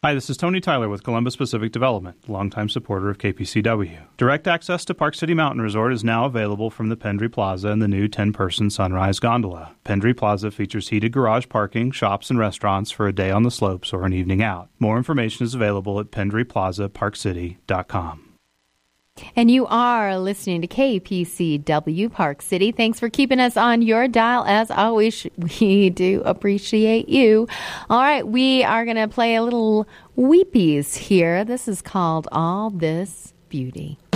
Hi, this is Tony Tyler with Columbus Pacific Development, longtime supporter of KPCW. Direct access to Park City Mountain Resort is now available from the Pendry Plaza and the new 10-person Sunrise Gondola. Pendry Plaza features heated garage parking, shops, and restaurants for a day on the slopes or an evening out. More information is available at pendryplazaparkcity.com. And you are listening to KPCW Park City. Thanks for keeping us on your dial. As always, we do appreciate you. All right, we are going to play a little Weepies here. This is called All This Beauty.